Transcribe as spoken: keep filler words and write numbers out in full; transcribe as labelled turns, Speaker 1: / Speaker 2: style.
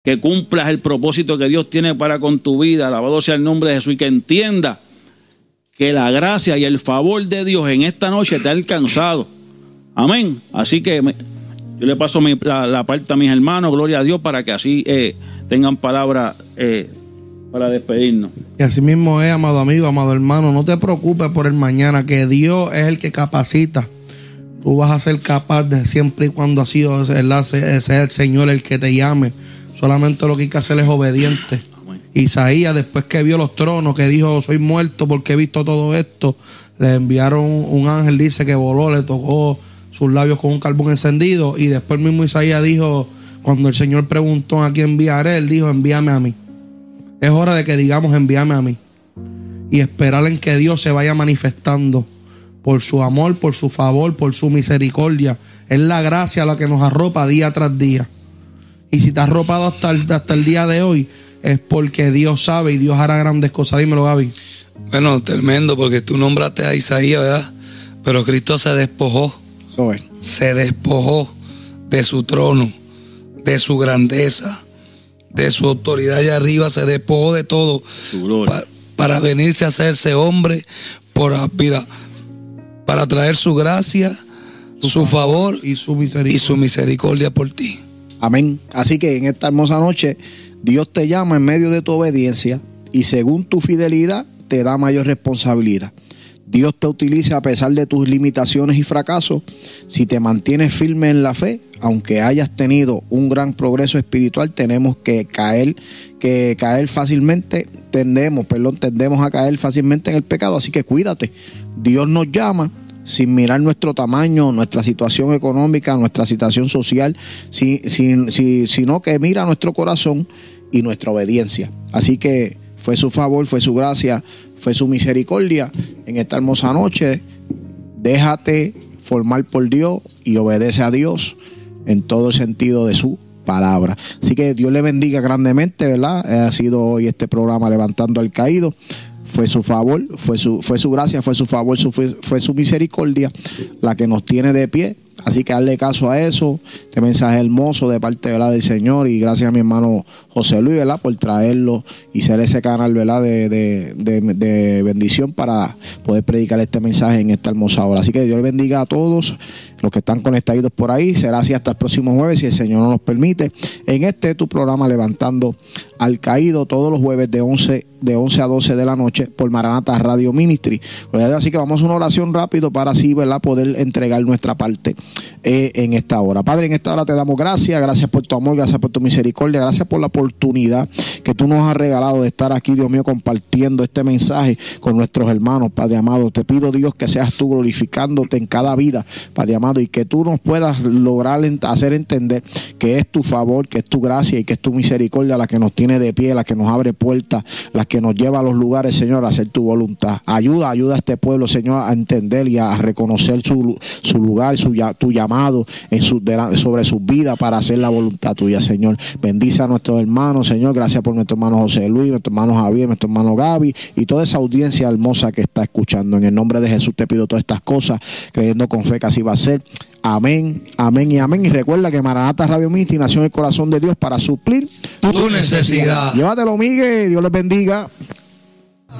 Speaker 1: que cumplas el propósito que Dios tiene para con tu vida. Alabado sea el nombre de Jesús, y que entienda que la gracia y el favor de Dios en esta noche te ha alcanzado. Amén. Así que me, yo le paso mi, la, la parte a mis hermanos, gloria a Dios, para que así eh, tengan palabra eh, para despedirnos.
Speaker 2: Y así mismo es, amado amigo, amado hermano, no te preocupes por el mañana, que Dios es el que capacita. Tú vas a ser capaz de, siempre y cuando ha sido ese es el Señor el que te llame. Solamente lo que hay que hacer es obediente. Amén. Isaías, después que vio los tronos, que dijo, soy muerto porque he visto todo esto, le enviaron un ángel, dice que voló, le tocó sus labios con un carbón encendido, y después el mismo Isaías dijo, cuando el Señor preguntó a quién enviaré, él dijo, envíame a mí. Es hora de que digamos, envíame a mí, y esperar en que Dios se vaya manifestando por su amor, por su favor, por su misericordia. Es la gracia la que nos arropa día tras día. Y si te has arropado hasta el, hasta el día de hoy, es porque Dios sabe y Dios hará grandes cosas. Dímelo, Gaby.
Speaker 3: Bueno, tremendo, porque tú nombraste a Isaías, ¿verdad? Pero Cristo se despojó.
Speaker 4: Oh,
Speaker 3: se despojó de su trono, de su grandeza, de su autoridad allá arriba, se despojó de todo pa, para venirse a hacerse hombre, por, mira, para traer su gracia, su, su favor
Speaker 2: y su misericordia.
Speaker 3: y su misericordia por ti.
Speaker 4: Amén. Así que en esta hermosa noche, Dios te llama en medio de tu obediencia, y según tu fidelidad te da mayor responsabilidad. Dios te utiliza a pesar de tus limitaciones y fracasos. Si te mantienes firme en la fe, aunque hayas tenido un gran progreso espiritual, tenemos que caer, que caer fácilmente, tendemos, perdón, tendemos a caer fácilmente en el pecado. Así que cuídate. Dios nos llama sin mirar nuestro tamaño, nuestra situación económica, nuestra situación social, si, si, si, sino que mira nuestro corazón y nuestra obediencia. Así que fue su favor, fue su gracia, fue su misericordia en esta hermosa noche. Déjate formar por Dios y obedece a Dios en todo el sentido de su palabra. Así que Dios le bendiga grandemente, ¿verdad? Ha sido hoy este programa Levantando al Caído. Fue su favor, fue su, fue su gracia, fue su favor, su, fue, fue su misericordia la que nos tiene de pie. Así que darle caso a eso, este mensaje hermoso de parte, ¿verdad?, del Señor, y gracias a mi hermano José Luis, ¿verdad?, por traerlo y ser ese canal, ¿verdad?, de, de, de, de bendición para poder predicar este mensaje en esta hermosa hora. Así que Dios bendiga a todos los que están conectados por ahí. Será así hasta el próximo jueves, si el Señor nos permite, en este tu programa Levantando al Caído, todos los jueves de once, de once a doce de la noche por Maranatha Radio Ministry. Así que vamos a una oración rápido para así, ¿verdad?, poder entregar nuestra parte eh, en esta hora. Padre, en esta hora te damos gracias, gracias por tu amor, gracias por tu misericordia, gracias por la oportunidad que tú nos has regalado de estar aquí, Dios mío, compartiendo este mensaje con nuestros hermanos, Padre amado. Te pido, Dios, que seas tú glorificándote en cada vida, Padre amado, y que tú nos puedas lograr hacer entender que es tu favor, que es tu gracia y que es tu misericordia la que nos tiene de pie, la que nos abre puertas, la que nos lleva a los lugares, Señor, a hacer tu voluntad. Ayuda, ayuda a este pueblo, Señor, a entender y a reconocer su, su lugar, su, tu llamado en su, de, sobre sus vidas para hacer la voluntad tuya, Señor. Bendice a nuestros hermanos, Señor. Gracias por nuestro hermano José Luis, nuestro hermano Javier, nuestro hermano Gaby y toda esa audiencia hermosa que está escuchando. En el nombre de Jesús te pido todas estas cosas, creyendo con fe que así va a ser. Amén, amén y amén. Y recuerda que Maranatha Radio Ministry nació en el corazón de Dios para suplir
Speaker 3: tu necesidad.
Speaker 4: Llévatelo, Miguel. Dios les bendiga.